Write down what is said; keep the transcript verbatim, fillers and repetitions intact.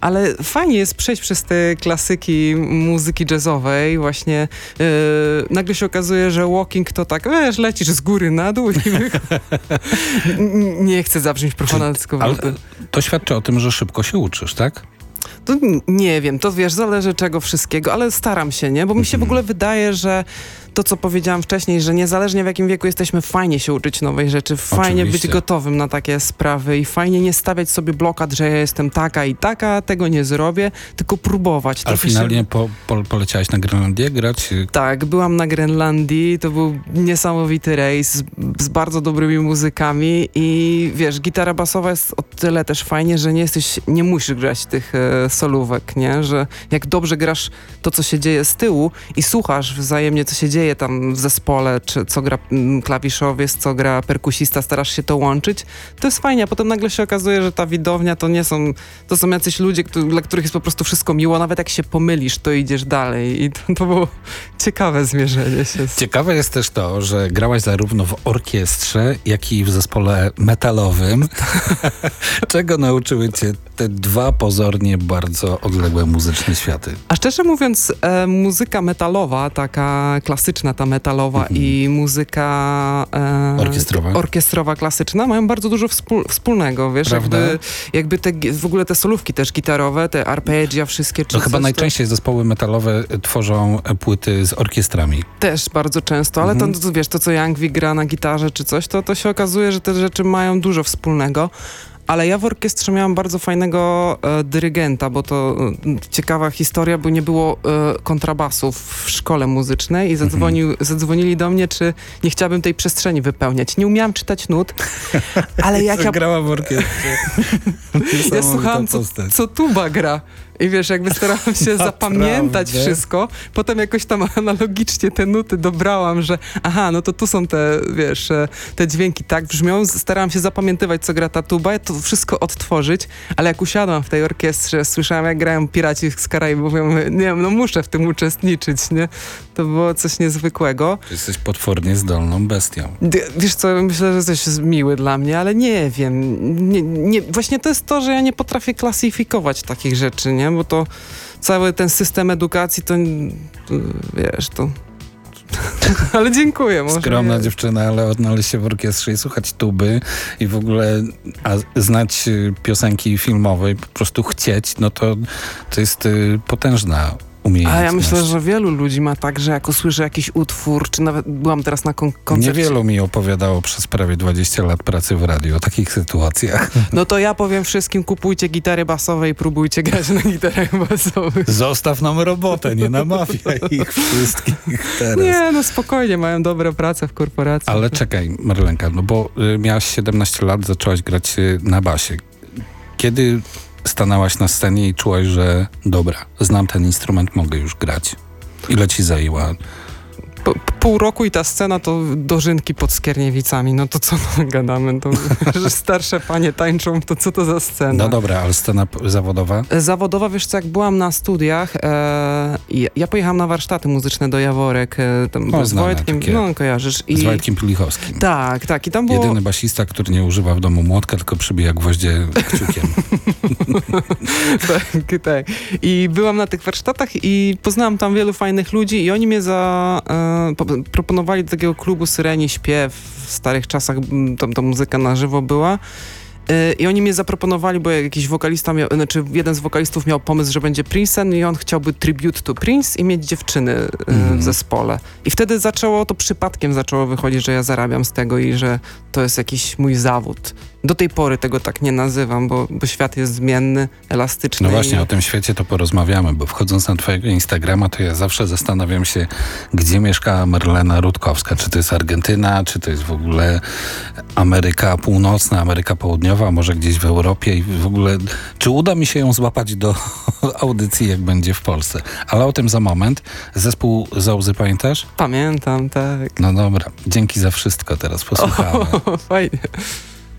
Ale fajnie jest przejść przez te klasyki muzyki jazzowej. Właśnie yy, nagle się okazuje, że walking to tak, wiesz, lecisz z góry na dół i nie chcę zabrzmieć profanacko. Ale to świadczy o tym, że szybko się uczysz, tak? To nie wiem, to wiesz, zależy czego wszystkiego, ale staram się, nie? Bo mi się w ogóle wydaje, że to, co powiedziałam wcześniej, że niezależnie w jakim wieku jesteśmy, fajnie się uczyć nowej rzeczy, fajnie Oczywiście. być gotowym na takie sprawy i fajnie nie stawiać sobie blokad, że ja jestem taka i taka, tego nie zrobię, tylko próbować. Ale finalnie się... po, po, poleciałaś na Grenlandię grać? Tak, byłam na Grenlandii, to był niesamowity rejs z, z bardzo dobrymi muzykami i wiesz, gitara basowa jest o tyle też fajnie, że nie jesteś, nie musisz grać tych e, solówek, nie? Że jak dobrze grasz to, co się dzieje z tyłu i słuchasz wzajemnie, co się dzieje tam w zespole, czy co gra klawiszowiec, co gra perkusista, starasz się to łączyć, to jest fajnie, a potem nagle się okazuje, że ta widownia to nie są, to są jacyś ludzie, którzy, dla których jest po prostu wszystko miło, nawet jak się pomylisz, to idziesz dalej i to, to było ciekawe zmierzenie się. Ciekawe jest też to, że grałaś zarówno w orkiestrze, jak i w zespole metalowym. Czego nauczyły cię te dwa pozornie bardzo odległe muzyczne światy? A szczerze mówiąc, e, muzyka metalowa, taka klasyczna, ta metalowa mhm. i muzyka e, orkiestrowa. orkiestrowa, klasyczna mają bardzo dużo wspól, wspólnego, wiesz, Prawda? jakby, jakby te, w ogóle te solówki też gitarowe, te arpeggia, wszystkie. Czy no chyba coś, najczęściej to... zespoły metalowe tworzą płyty z orkiestrami. Też bardzo często, ale mhm. to, to wiesz, to co Youngvi gra na gitarze czy coś, to, to się okazuje, że te rzeczy mają dużo wspólnego. Ale ja w orkiestrze miałam bardzo fajnego e, dyrygenta, bo to e, ciekawa historia, bo nie było e, kontrabasów w szkole muzycznej i zadzwonił, mm-hmm. zadzwonili do mnie, czy nie chciałabym tej przestrzeni wypełniać. Nie umiałam czytać nut, ale jak ja... grała w orkiestrze. Ja słuchałam, co, co tuba gra. I wiesz, jakby starałam się Naprawdę? zapamiętać wszystko. Potem jakoś tam analogicznie te nuty dobrałam, że aha, no to tu są te, wiesz, te dźwięki tak brzmią. Starałam się zapamiętywać, co gra ta tuba, to wszystko odtworzyć, ale jak usiadłam w tej orkiestrze, słyszałam, jak grają Piraci z Karaibów, ja mówię, nie wiem, no muszę w tym uczestniczyć, nie? To było coś niezwykłego. Jesteś potwornie zdolną bestią. Wiesz co, myślę, że jesteś miły dla mnie, ale nie wiem. Nie, nie, właśnie to jest to, że ja nie potrafię klasyfikować takich rzeczy, nie? Bo to cały ten system edukacji to, to wiesz, to... ale dziękuję. Może Skromna nie. dziewczyna, ale odnaleźć się w orkiestrze i słuchać tuby i w ogóle a znać piosenki filmowe i po prostu chcieć, no to, to jest y, potężna umiejętność. A ja myślę, że wielu ludzi ma tak, że jak usłyszy jakiś utwór, czy nawet byłam teraz na kon- koncercie. Niewielu mi opowiadało przez prawie dwadzieścia lat pracy w radiu o takich sytuacjach. No to ja powiem wszystkim, kupujcie gitary basowe i próbujcie grać na gitarach basowych. Zostaw nam robotę, nie namawiaj ich wszystkich teraz. Nie, no spokojnie, mają dobre prace w korporacji. Ale czekaj, Marlenka, no bo y, miałaś siedemnaście lat, zaczęłaś grać y, na basie. Kiedy stanęłaś na scenie i czułaś, że dobra, znam ten instrument, mogę już grać? Ile ci zajęła? Po, pół roku i ta scena to dożynki pod Skierniewicami. No to co no, gadamy? To, że starsze panie tańczą, to co to za scena? No dobra, ale scena p- zawodowa? Zawodowa, wiesz co, jak byłam na studiach, e, ja, ja pojechałam na warsztaty muzyczne do Jaworek, e, tam No, z znane, Wojtkiem, takie. no kojarzysz. I, Z Wojtkiem Pilichowskim. tak, tak. I tam było... Jedyny basista, który nie używa w domu młotka, tylko przybija gwoździe kciukiem. tak, tak. I byłam na tych warsztatach i poznałam tam wielu fajnych ludzi i oni mnie za, e, po, proponowali do takiego klubu Syreni Śpiew. W starych czasach tam ta muzyka na żywo była. E, I oni mnie zaproponowali, bo jakiś wokalista miał, znaczy jeden z wokalistów miał pomysł, że będzie Prince'em i on chciałby tribute to Prince i mieć dziewczyny e, mm. w zespole. I wtedy zaczęło to przypadkiem zaczęło wychodzić, że ja zarabiam z tego i że to jest jakiś mój zawód. Do tej pory tego tak nie nazywam, bo, bo świat jest zmienny, elastyczny. No właśnie, i... o tym świecie to porozmawiamy, bo wchodząc na twojego Instagrama, to ja zawsze zastanawiam się, gdzie mieszka Marlena Rutkowska. Czy to jest Argentyna, czy to jest w ogóle Ameryka Północna, Ameryka Południowa, może gdzieś w Europie i w ogóle, czy uda mi się ją złapać do audycji, jak będzie w Polsce. Ale o tym za moment. Zespół Zauzy pamiętasz? Pamiętam, tak. No dobra, dzięki za wszystko, teraz posłuchamy. O, fajnie.